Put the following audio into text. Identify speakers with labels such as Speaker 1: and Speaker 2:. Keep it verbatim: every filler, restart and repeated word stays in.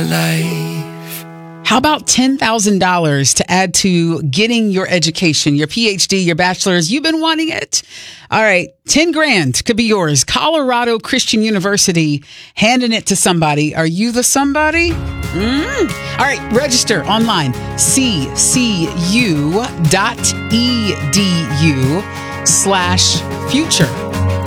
Speaker 1: my life.
Speaker 2: How about ten thousand dollars to add to getting your education, your P H D, your bachelor's? You've been wanting it. All right. ten grand could be yours. Colorado Christian University handing it to somebody. Are you the somebody? Mm. All right. Register online. c c u dot e d u slash future.